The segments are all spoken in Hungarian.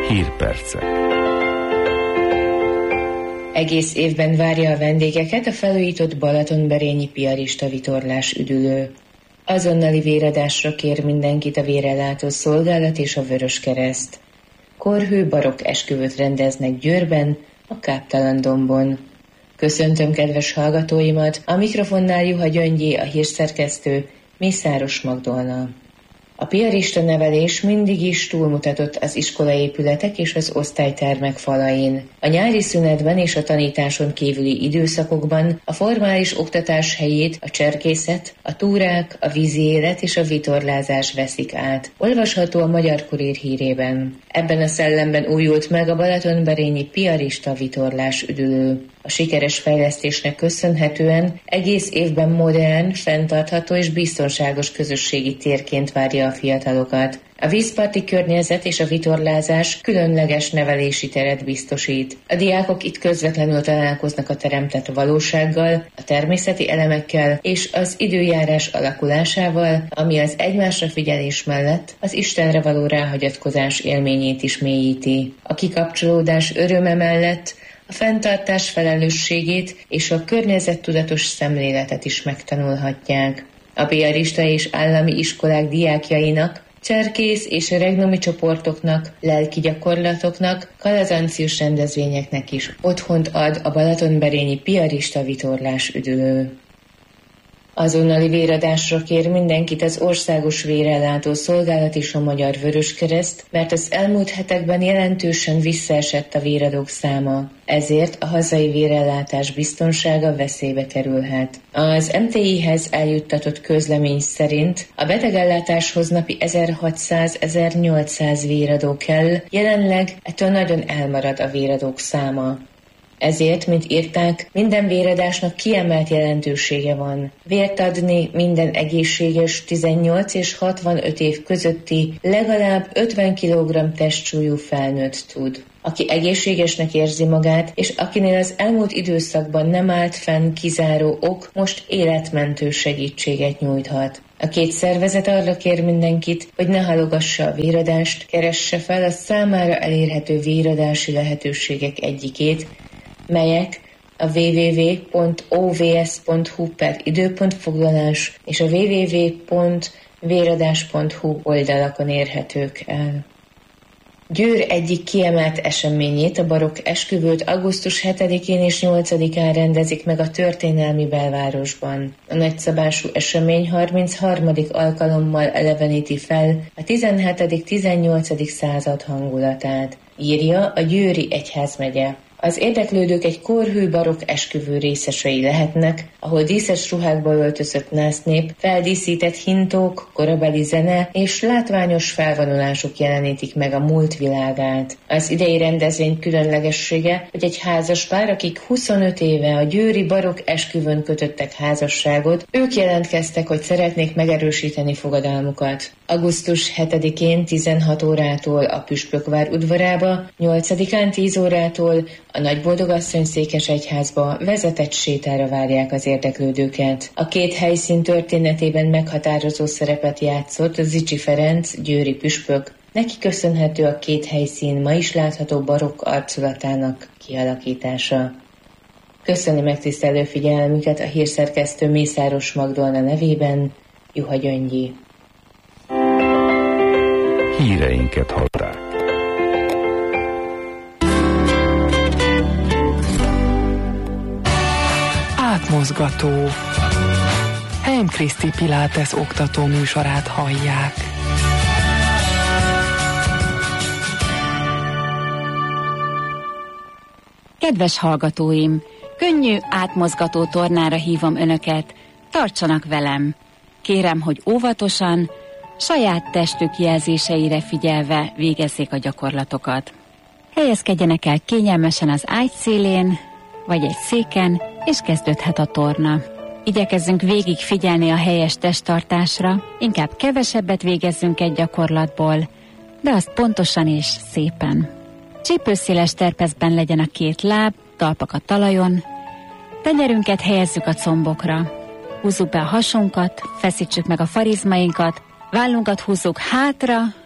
Hírpercek. Egész évben várja a vendégeket a felújított Balatonberényi piarista vitorlás üdülő. Azonnali véradásra kér mindenkit a vérellátó szolgálat és a Vöröskereszt. Korhű barokk esküvőt rendeznek Győrben, a Káptalan-dombon. Köszöntöm kedves hallgatóimat, a mikrofonnál Juha Gyöngyé, a hírszerkesztő, Mészáros Magdolna. A piarista nevelés mindig is túlmutatott az iskolaépületek és az osztálytermek falain. A nyári szünetben és a tanításon kívüli időszakokban a formális oktatás helyét a cserkészet, a túrák, a vízi élet és a vitorlázás veszik át. Olvasható a Magyar Kurír hírében. Ebben a szellemben újult meg a Balatonberényi piarista vitorlás üdülő. A sikeres fejlesztésnek köszönhetően egész évben modern, fenntartható és biztonságos közösségi térként várja a fiatalokat. A vízparti környezet és a vitorlázás különleges nevelési teret biztosít. A diákok itt közvetlenül találkoznak a teremtett valósággal, a természeti elemekkel és az időjárás alakulásával, ami az egymásra figyelés mellett az Istenre való ráhagyatkozás élményét is mélyíti. A kikapcsolódás öröme mellett a fenntartás felelősségét és a környezettudatos szemléletet is megtanulhatják. A piarista és állami iskolák diákjainak, cserkész és regnomi csoportoknak, lelki gyakorlatoknak, kalazancius rendezvényeknek is otthont ad a Balatonberényi piarista vitorlás üdülő. Azonnali véradásra kér mindenkit az Országos Vérellátó Szolgálat és a Magyar Vöröskereszt, mert az elmúlt hetekben jelentősen visszaesett a véradók száma. Ezért a hazai vérellátás biztonsága veszélybe kerülhet. Az MTI-hez eljuttatott közlemény szerint a betegellátáshoz napi 1600-1800 véradó kell, jelenleg ettől nagyon elmarad a véradók száma. Ezért, mint írták, minden véradásnak kiemelt jelentősége van. Vért adni minden egészséges 18 és 65 év közötti legalább 50 kg testsúlyú felnőtt tud. Aki egészségesnek érzi magát, és akinél az elmúlt időszakban nem állt fenn kizáró ok, most életmentő segítséget nyújthat. A két szervezet arra kér mindenkit, hogy ne halogassa a véradást, keresse fel a számára elérhető véradási lehetőségek egyikét, melyek a www.ovs.hu/időpontfoglalás és a www.véradás.hu oldalakon érhetők el. Győr egyik kiemelt eseményét, a barokk esküvőt augusztus 7-én és 8-án rendezik meg a történelmi belvárosban. A nagyszabású esemény 33. alkalommal eleveníti fel a 17.-18. század hangulatát, írja a Győri Egyházmegye. Az érdeklődők egy korhű barokk esküvő részesei lehetnek, ahol díszes ruhákba öltözött násznép, feldíszített hintók, korabeli zene és látványos felvonulások jelenítik meg a múlt világát. Az idei rendezvény különlegessége, hogy egy házaspár, akik 25 éve a győri barokk esküvőn kötöttek házasságot, ők jelentkeztek, hogy szeretnék megerősíteni fogadalmukat. Augusztus 7-én 16 órától a Püspökvár udvarába, 8-án 10 órától a Nagyboldogasszony székesegyházba vezetett sétára várják az érdeklődőket. A két helyszín történetében meghatározó szerepet játszott Zichy Ferenc, győri püspök. Neki köszönhető a két helyszín ma is látható barokk arculatának kialakítása. Köszöni megtisztelő figyelmüket a hírszerkesztő Mészáros Magdolna nevében, Juha Gyöngyé. Híreinket hallották. Átmozgató. Heim Kriszti Pilates oktató műsorát hallják. Kedves hallgatóim, könnyű, átmozgató tornára hívom önöket, tartsanak velem. Kérem, hogy óvatosan, saját testük jelzéseire figyelve végezzék a gyakorlatokat. Helyezkedjenek el kényelmesen az ágy szélén, vagy egy széken, és kezdődhet a torna. Igyekezzünk végig figyelni a helyes testtartásra, inkább kevesebbet végezzünk egy gyakorlatból, de azt pontosan és szépen. Csípőszéles terpeszben legyen a két láb, talpak a talajon, tenyerünket helyezzük a combokra, húzzuk be a hasunkat, feszítsük meg a farizmainkat, vállunkat húzzuk hátra,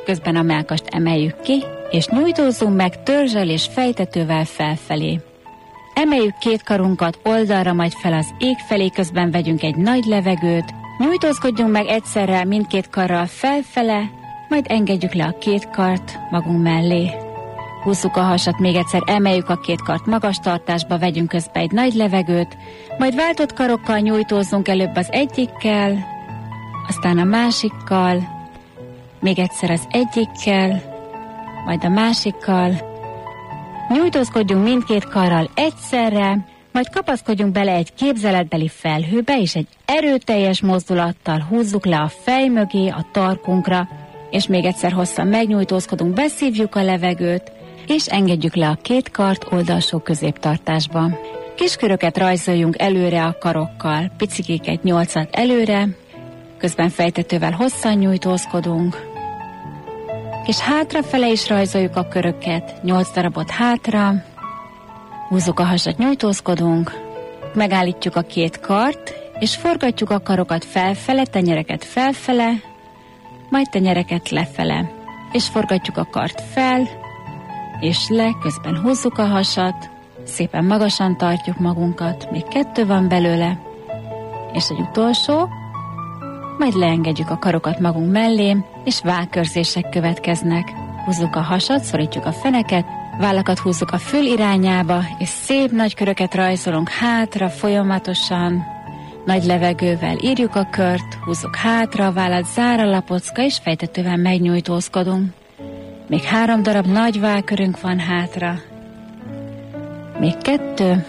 közben a mellkast emeljük ki, és nyújtózzunk meg törzsel és fejtetővel felfelé. Emeljük két karunkat oldalra, majd fel az ég felé, közben vegyünk egy nagy levegőt, nyújtózkodjunk meg egyszerre mindkét karral felfele, majd engedjük le a két kart magunk mellé. Húzzuk a hasat, még egyszer emeljük a két kart magas tartásba, vegyünk közben egy nagy levegőt, majd váltott karokkal nyújtózzunk előbb az egyikkel, aztán a másikkal, még egyszer az egyikkel, majd a másikkal. Nyújtózkodjunk mindkét karral egyszerre, majd kapaszkodjunk bele egy képzeletbeli felhőbe, és egy erőteljes mozdulattal húzzuk le a fej mögé, a torkunkra, és még egyszer hosszan megnyújtózkodunk, beszívjuk a levegőt, és engedjük le a két kart oldalsó középtartásba. Kisköröket rajzoljunk előre a karokkal, picikéket 8-at előre, közben fejtetővel hosszan nyújtózkodunk, és hátrafele is rajzoljuk a köröket, 8 darabot hátra, húzzuk a hasat, nyújtózkodunk, megállítjuk a két kart, és forgatjuk a karokat felfele, tenyereket felfele, majd tenyereket lefele, és forgatjuk a kart fel, és le, közben húzzuk a hasat, szépen magasan tartjuk magunkat, még 2 van belőle, és egy utolsó, majd leengedjük a karokat magunk mellé, és vállkörzések következnek. Húzzuk a hasat, szorítjuk a feneket, vállakat húzzuk a fül irányába, és szép nagy köröket rajzolunk hátra folyamatosan, nagy levegővel írjuk a kört, húzzuk hátra a vállat, zár a lapocka, és fejtetővel megnyújtózkodunk. Még 3 darab nagy vállkörünk van hátra. Még 2.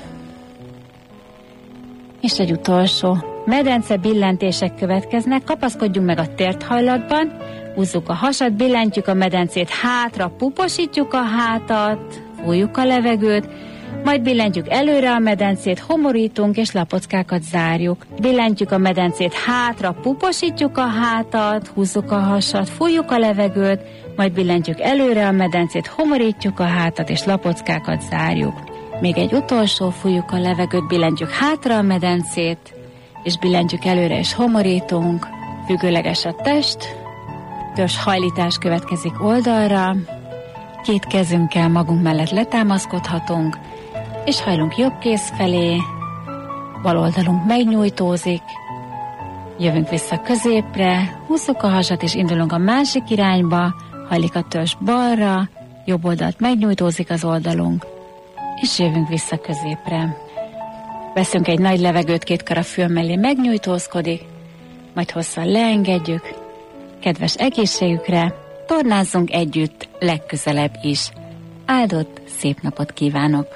És egy utolsó. Medence billentések következnek, kapaszkodjunk meg a térthajlatban, húzzuk a hasat, billentjük a medencét hátra, puposítjuk a hátat, fújjuk a levegőt, majd billentjük előre a medencét, homorítunk és lapockákat zárjuk. Billentjük a medencét hátra, puposítjuk a hátat, húzzuk a hasat, fújjuk a levegőt, majd billentjük előre a medencét, homorítjuk a hátat és lapockákat zárjuk. Még egy utolsó, fújjuk a levegőt, billentjük hátra a medencét, és billentjük előre és homorítunk, függőleges a test, törzs hajlítás következik oldalra, 2 kezünkkel magunk mellett letámaszkodhatunk, és hajlunk jobb kéz felé, bal oldalunk megnyújtózik, jövünk vissza középre, húzzuk a hasat és indulunk a másik irányba, hajlik a törzs balra, jobb oldalt megnyújtózik az oldalunk, és jövünk vissza középre. Veszünk egy nagy levegőt, 2 kar a fül mellé, megnyújtózkodik, majd hosszan leengedjük. Kedves egészségükre, tornázzunk együtt legközelebb is. Áldott, szép napot kívánok!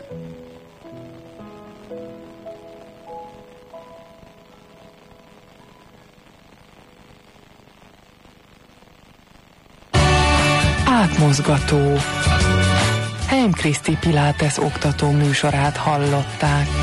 Átmozgató. Heim Kriszti Pilates oktató műsorát hallották.